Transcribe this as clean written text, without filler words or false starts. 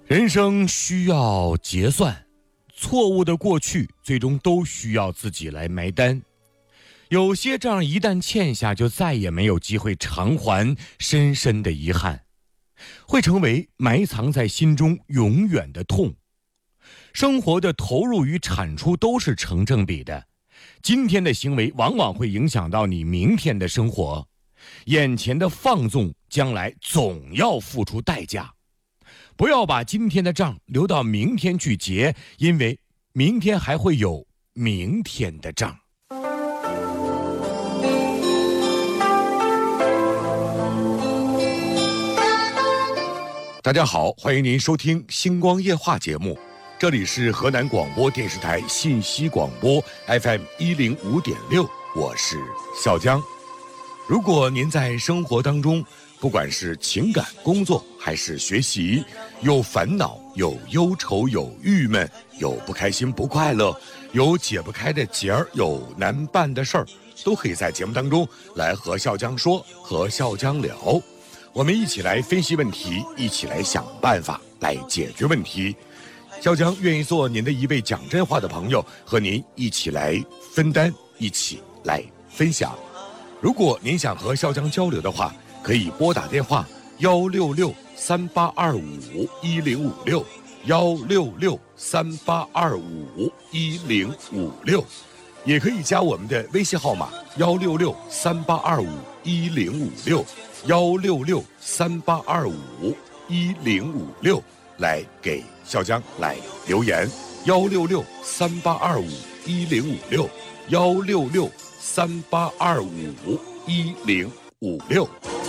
人生需要结算，错误的过去最终都需要自己来埋单。有些账一旦欠下，就再也没有机会偿还，深深的遗憾，会成为埋藏在心中永远的痛。生活的投入与产出都是成正比的，今天的行为往往会影响到你明天的生活，眼前的放纵，将来总要付出代价。不要把今天的账留到明天去结，因为明天还会有明天的账。大家好，欢迎您收听星光夜话节目，这里是河南广播电视台信息广播 FM105.6，我是笑江。如果您在生活当中，不管是情感、工作还是学习，有烦恼、有忧愁、有郁闷、有不开心、不快乐，有解不开的结儿，有难办的事儿，都可以在节目当中来和笑江说，和笑江聊。我们一起来分析问题，一起来想办法来解决问题。笑江愿意做您的一位讲真话的朋友，和您一起来分担，一起来分享。如果您想和笑江交流的话，可以拨打电话166-3825-1056，166-3825-1056，也可以加我们的微信号码166-3825-1056，166-3825-1056，来给笑江来留言，166-3825-1056，166-3825-1056。